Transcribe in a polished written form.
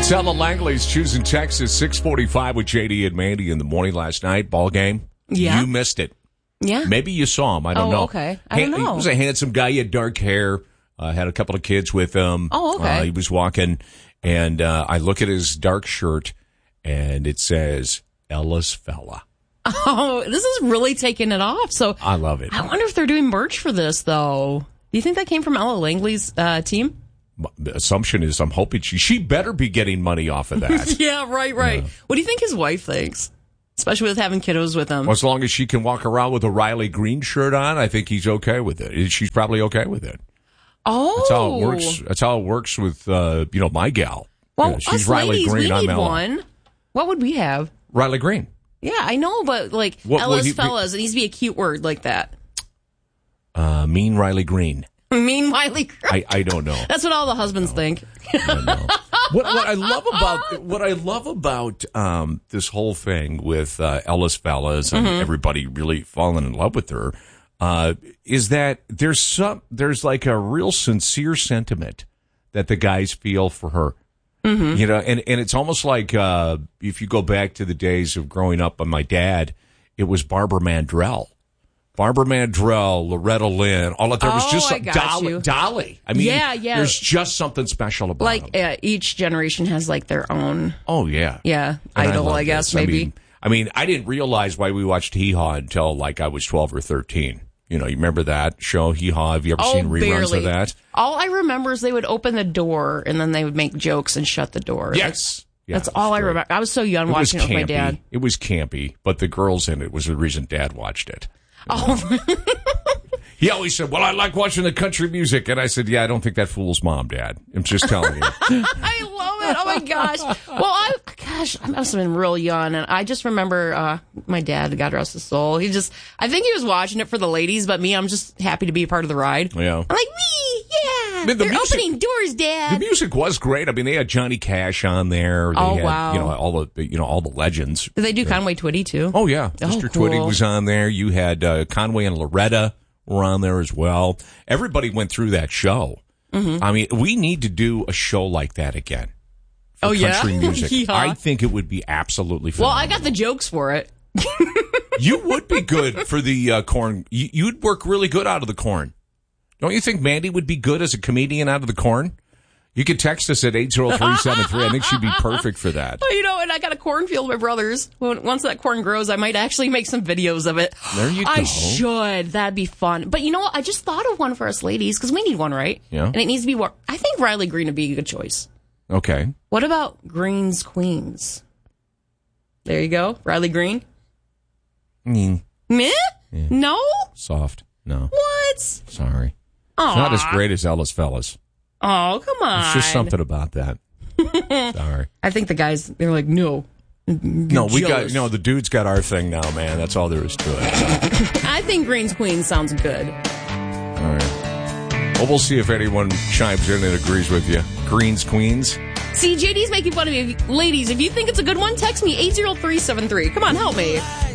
It's Ella Langley's Choosing Texas, 6:45 with JD and Mandy in the morning last night. Ball game. Yeah. You missed it. Yeah. Maybe you saw him. I don't know. Okay. I don't know. He was a handsome guy. He had dark hair. Had a couple of kids with him. Oh, okay. He was walking, and I look at his dark shirt, and it says, Ella's Fella. Oh, this is really taking it off. So I love it. I wonder if they're doing merch for this, though. Do you think that came from Ella Langley's team? The assumption is I'm hoping she better be getting money off of that. Yeah, right. Yeah. What do you think his wife thinks? Especially with having kiddos with him. Well, as long as she can walk around with a Riley Green shirt on, I think he's okay with it. She's probably okay with it. Oh. That's how it works. That's how it works with, my gal. Well, she's us Riley ladies, Green. we I'm need Ella. one. What would we have? Riley Green. Yeah, I know, but like Ella's Fellas, it needs to be a cute word like that. Mean Riley Green. Mean Riley Green. I don't know. That's what all the husbands think. I know. What I love about this whole thing with Ella's Fellas and everybody really falling in love with her is that there's like a real sincere sentiment that the guys feel for her. Mm-hmm. You know, and it's almost like if you go back to the days of growing up with my dad, it was Barbara Mandrell. Loretta Lynn, all of there was just Dolly. I mean, yeah. There's just something special about them. Each generation has like their own. Oh yeah, idol. I guess maybe. I mean, I didn't realize why we watched Hee Haw until like I was 12 or 13. You know, you remember that show Hee Haw? Have you ever seen reruns of that? All I remember is they would open the door and then they would make jokes and shut the door. Yes. That's all I remember. I was so young watching it with my dad. It was campy, but the girls in it was the reason Dad watched it. Oh, he always said, well, I like watching the country music. And I said, yeah, I don't think that fools Mom, Dad. I'm just telling you. I love it. Oh, my gosh. Well, I must have been real young. And I just remember my dad, God rest his soul. I think he was watching it for the ladies, but me, I'm just happy to be a part of the ride. Yeah. I'm like, they're opening doors, Dad. The music was great. I mean, they had Johnny Cash on there. They had, wow. all the legends. Did they do Conway Twitty, too? Oh, yeah. Mr. Cool. Twitty was on there. You had Conway and Loretta were on there as well. Everybody went through that show. Mm-hmm. I mean, we need to do a show like that again for country music. Yeah. I think it would be absolutely phenomenal. Well, I got the jokes for it. You would be good for the corn. You'd work really good out of the corn. Don't you think Mandy would be good as a comedian out of the corn? You could text us at 80373. I think she'd be perfect for that. Well, and I got a cornfield with my brothers. Once that corn grows, I might actually make some videos of it. There you go. I should. That'd be fun. But you know what? I just thought of one for us ladies, because we need one, right? Yeah. And it needs to be more. I think Riley Green would be a good choice. Okay. What about Green's Queens? There you go. Riley Green. Meh? Yeah. No? Soft. No. What? Sorry. Aww. It's not as great as Ella's Fellas. Oh, come on. It's just something about that. Sorry. I think the guys, they're like, no. No, the dude's got our thing now, man. That's all there is to it. I think Green's Queens sounds good. All right. Well, we'll see if anyone chimes in and agrees with you. Green's Queens. See, JD's making fun of me. Ladies, if you think it's a good one, text me 80373. Come on, help me.